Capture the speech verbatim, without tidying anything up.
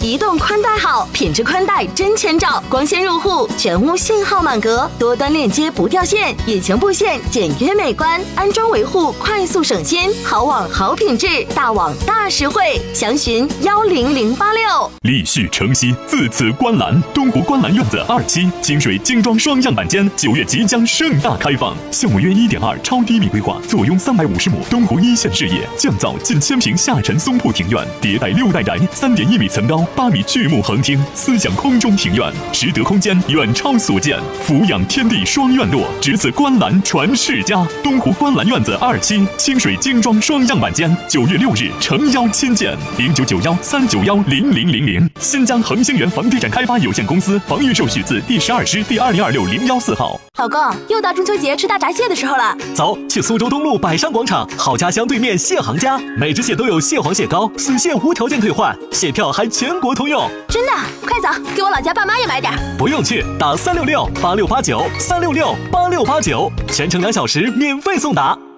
移动宽带好，品质宽带真千兆，光纤入户，全屋信号满格，多端链接不掉线，隐形布线简约美观，安装维护快速省心，好网好品质，大网大实惠，详询幺零零八六。 立旭城西，自此观澜，东湖观澜院子二期清水精装双样板间，九月即将盛大开放。项目约一点二超低密规划，坐拥三百五十亩东湖一线视野，降噪近千平下沉松铺庭院，迭代六代宅，三点一米层高，八米巨幕横厅，思想空中庭院，实得空间远超所见，俯仰天地双院落，只此观澜传世家。东湖观澜院子二期清水精装双样板间，九月六日诚邀亲见，零九九幺三九幺零零零零。新疆恒星源房地产开发有限公司房预售许字第十二师第二零二六零幺四号。 老公，又到中秋节吃大闸蟹的时候了， 走，去苏州东路百商广场好家乡对面蟹行家，每只蟹都有蟹黄蟹膏，死蟹无条件退换，蟹票还全国通用。 真的？快走，给我老家爸妈也买点。 不用去，打三六六八六八九三六六八六八九，全程两小时免费送达。